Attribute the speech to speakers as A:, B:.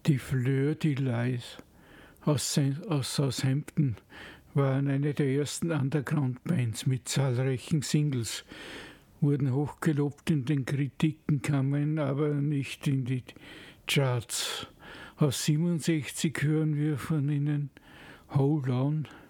A: Die Fleur de Lis aus Southampton waren eine der ersten Underground-Bands mit zahlreichen Singles, wurden hochgelobt in den Kritiken, kamen aber nicht in die Charts. Aus 67 hören wir von ihnen Hold On.